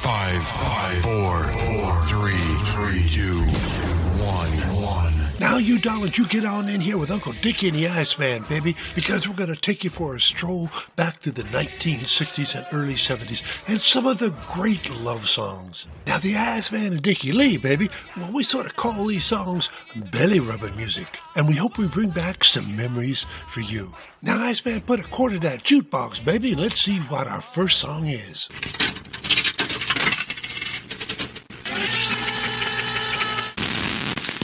Five, four, three, two, one. Now you darlings, you get on in here with Uncle Dickie and the Iceman, baby, because we're going to take you for a stroll back to the 1960s and early 70s and some of the great love songs. Now the Iceman and Dickie Lee, baby, well, we sort of call these songs belly-rubbing music, and we hope we bring back some memories for you. Now, Iceman, put a quarter in that jukebox, baby, and let's see what our first song is.